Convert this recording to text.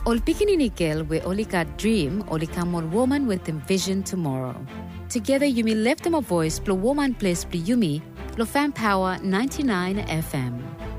Ol pikininikel we olika dream olika more woman with them vision tomorrow. Together you may lift them a voice, blow woman place, blow yumi, blow fan power 99 FM.